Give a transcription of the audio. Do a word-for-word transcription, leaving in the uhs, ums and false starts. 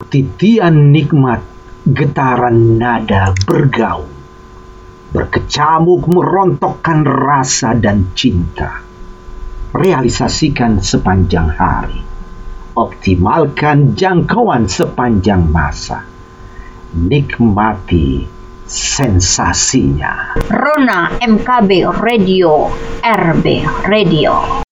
Titian nikmat, getaran nada bergaung, berkecamuk merontokkan rasa dan cinta. Realisasikan sepanjang hari, optimalkan jangkauan sepanjang masa, nikmati sensasinya. Rona M K B Radio, R B Radio.